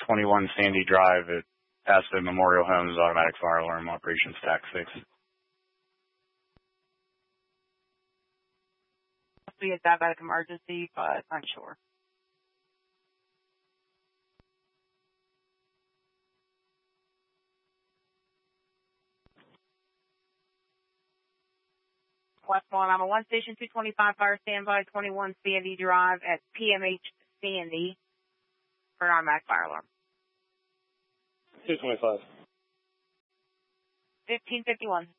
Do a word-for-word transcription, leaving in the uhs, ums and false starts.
twenty-one Sandy Drive at Aspen Memorial Homes, automatic fire alarm operations tax fix. Must be a diabetic emergency, but I'm sure. Westmoreland, I'm a one station two twenty-five fire standby, twenty-one Sandy Drive at P M H Sandy for an automatic fire alarm. two twenty-five. fifteen fifty-one.